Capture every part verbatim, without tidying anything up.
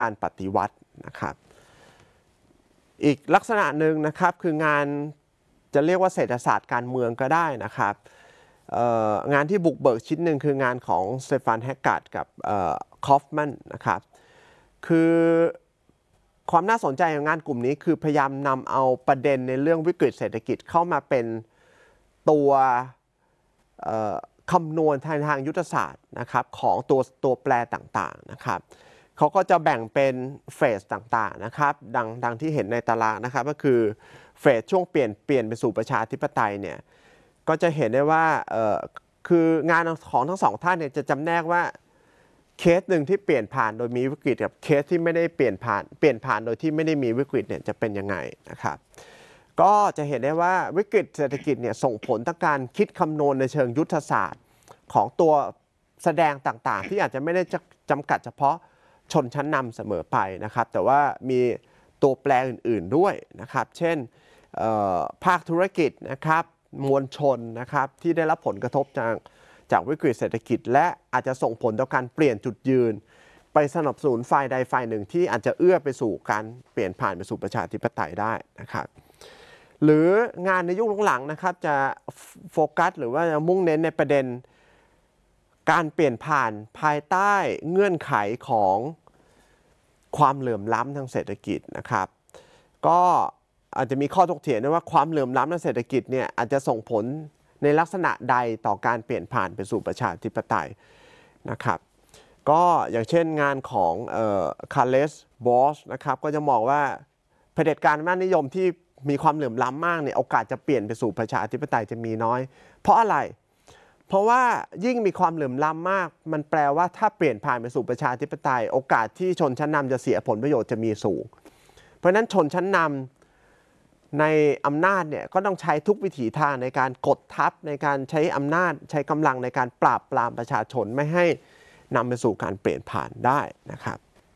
การปฏิวัตินะครับอีกลักษณะหนึ่งนะครับคืองานจะเรียกว่าเศรษฐศาสตร์การเมืองก็ได้นะครับงานที่บุกเบิกชิ้นหนึ่งคืองานของสเตฟานแฮกการ์ดกับคอฟแมนนะครับคือความน่าสนใจของงานกลุ่มนี้คือพยายามนำเอาประเด็นในเรื่องวิกฤตเศรษฐกิจเข้ามาเป็นตัวคำนวณทางทางยุทธศาสตร์นะครับของตัวตัวแปรต่างๆนะครับเขาก็จะแบ่งเป็นเฟสต่างๆนะครับดังดังที่เห็นในตารางนะครับก็คือเฟสช่วงเปลี่ยนเปลี่ยนไปสู่ประชาธิปไตยเนี่ยก็จะเห็นได้ว่าคืองานของทั้งสองท่านเนี่ยจะจำแนกว่าเคสหนึ่งที่เปลี่ยนผ่านโดยมีวิกฤตกับเคสที่ไม่ได้เปลี่ยนผ่านเปลี่ยนผ่านโดยที่ไม่ได้มีวิกฤตเนี่ยจะเป็นยังไงนะครับก็จะเห็นได้ว่าวิกฤตเศรษฐกิจเนี่ยส่งผลต่อการคิดคำนวณในเชิงยุทธศาสตร์ของตัวแสดงต่างๆที่อาจจะไม่ได้จำกัดเฉพาะชนชั้นนำเสมอไปนะครับแต่ว่ามีตัวแปรอื่นๆด้วยนะครับเช่นภาคธุรกิจนะครับมวลชนนะครับที่ได้รับผลกระทบจากจากวิกฤตเศรษฐกิจและอาจจะส่งผลต่อการเปลี่ยนจุดยืนไปสนับสนุนฝ่ายใดฝ่ายหนึ่งที่อาจจะเอื้อไปสู่การเปลี่ยนผ่านไปสู่ประชาธิปไตยได้นะครับหรืองานในยุคหลังๆนะครับจะโฟกัสหรือว่าจะมุ่งเน้นในประเด็นการเปลี่ยนผ่านภายใต้เงื่อนไขของความเหลื่อมล้ำทางเศรษฐกิจนะครับก็อาจจะมีข้อถกเถียงด้วยว่าความเหลื่อมล้ำทางเศรษฐกิจเนี่ยอาจจะส่งผลในลักษณะใดต่อการเปลี่ยนผ่านไปสู่ประชาธิปไตยนะครับก็อย่างเช่นงานของคาร์เลสบอสนะครับก็จะมองว่าเผด็จการอำนาจนิยมที่มีความเหลื่อมล้ำมากเนี่ยโอกาสจะเปลี่ยนไปสู่ประชาธิปไตยจะมีน้อยเพราะอะไรเพราะว่ายิ่งมีความเหลื่อมล้ำมากมันแปลว่าถ้าเปลี่ยนผ่านไปสู่ประชาธิปไตยโอกาสที่ชนชั้นนำจะเสียผลประโยชน์จะมีสูงเพราะฉะนั้นชนชั้นนำในอำนาจเนี่ยก็ต้องใช้ทุกวิถีทางในการกดทับในการใช้อำนาจใช้กำลังในการปราบปรามประชาชนไม่ให้นำไปสู่การเปลี่ยนผ่านได้นะครับ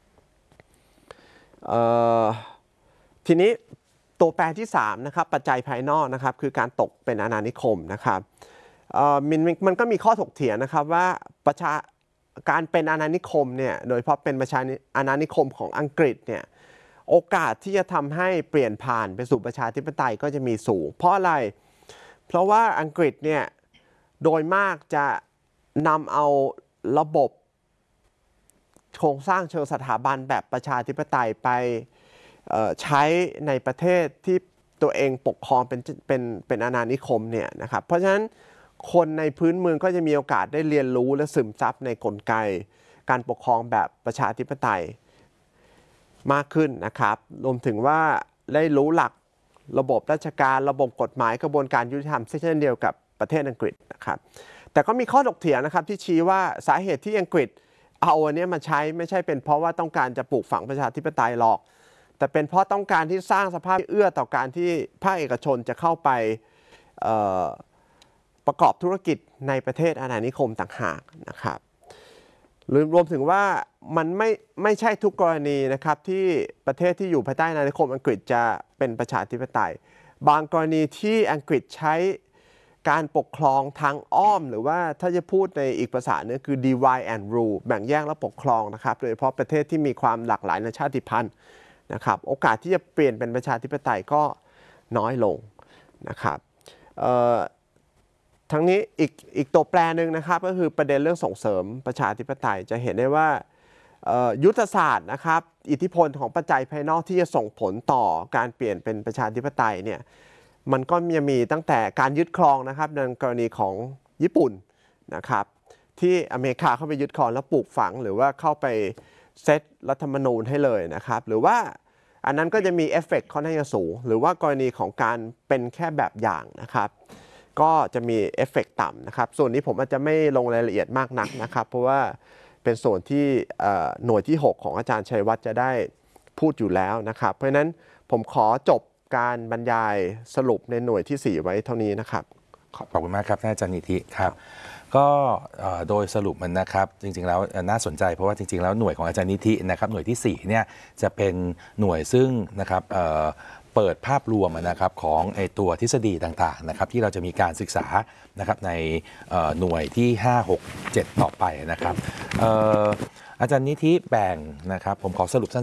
ทีนี้ตัวแปรที่สามนะครับปัจจัยภายนอกนะครับคือการตกเป็นอาณานิคมนะครับมันมันก็มีข้อถกเถียงนะครับว่าประชาการเป็นอาณานิคมเนี่ยโดยเฉพาะเป็นประชาอาณานิคมของอังกฤษเนี่ยโอกาสที่จะทำให้เปลี่ยนผ่านไปสู่ประชาธิปไตยก็จะมีสูงเพราะอะไรเพราะว่าอังกฤษเนี่ยโดยมากจะนำเอาระบบโครงสร้างเชิงสถาบันแบบประชาธิปไตยไปใช้ในประเทศที่ตัวเองปกครองเป็นเป็นเป็นอาณานิคมเนี่ยนะครับเพราะฉะนั้นคนในพื้นเมืองก็จะมีโอกาสได้เรียนรู้และซึมซับในกลไกการปกครองแบบประชาธิปไตยมากขึ้นนะครับรวมถึงว่าได้รู้หลักระบบราชการระบบกฎหมายกระบวนการยุติธรรมเช่นเดียวกับประเทศอังกฤษนะครับแต่ก็มีข้อถกเถียงนะครับที่ชี้ว่าสาเหตุที่อังกฤษเอาอันนี้มาใช้ไม่ใช่เป็นเพราะว่าต้องการจะปลูกฝังประชาธิปไตยหรอกแต่เป็นเพราะต้องการที่สร้างสภาพเอื้อต่อการที่ภาคเอกชนจะเข้าไปประกอบธุรกิจในประเทศอาณานิคมต่างหากนะครับหรือรวมถึงว่ามันไม่ไม่ใช่ทุกกรณีนะครับที่ประเทศที่อยู่ภายใต้อาณานิคมอังกฤษจะเป็นประชาธิปไตยบางกรณีที่อังกฤษใช้การปกครองทางอ้อมหรือว่าถ้าจะพูดในอีกภาษาหนึ่งคือ divide and rule แบ่งแยกและปกครองนะครับโดยเฉพาะประเทศที่มีความหลากหลายในชาติพันธุ์นะครับโอกาสที่จะเปลี่ยนเป็นประชาธิปไตยก็น้อยลงนะครับทั้งนี้อีกอีกตัวแปรหนึ่งนะครับก็คือประเด็นเรื่องส่งเสริมประชาธิปไตยจะเห็นได้ว่ายุทธศาสตร์นะครับอิทธิพลของปัจจัยภายนอกที่จะส่งผลต่อการเปลี่ยนเป็นประชาธิปไตยเนี่ยมันก็จะมีตั้งแต่การยึดครองนะครับในกรณีของญี่ปุ่นนะครับที่อเมริกาเข้าไปยึดครองแล้วปลูกฝังหรือว่าเข้าไปเซตรัฐธรรมนูญให้เลยนะครับหรือว่าอันนั้นก็จะมีเอฟเฟกต์ค่อนข้างสูงหรือว่ากรณีของการเป็นแค่แบบอย่างนะครับก็จะมีเอฟเฟกต์ต่ำนะครับส่วนนี้ผมอาจจะไม่ลงรายละเอียดมากนักนะครับเพราะว่าเป็นส่วนที่หน่วยที่หกของอาจารย์ชัยวัฒน์จะได้พูดอยู่แล้วนะครับเพราะฉะนั้นผมขอจบการบรรยายสรุปในหน่วยที่สี่ไว้เท่านี้นะครับขอบคุณมากครับท่านอาจารย์นิธิครับก็โดยสรุปมันนะครับจริงๆแล้วน่าสนใจเพราะว่าจริงๆแล้วหน่วยของอาจารย์นิธินะครับหน่วยที่สี่เนี่ยจะเป็นหน่วยซึ่งนะครับเปิดภาพรวมนะครับของไอตัวทฤษฎีต่างๆนะครับที่เราจะมีการศึกษานะครับในหน่วยที่ห้า หก เจ็ดต่อไปนะครับอาจารย์นิธิแบ่งนะครับผมขอสรุปสั้น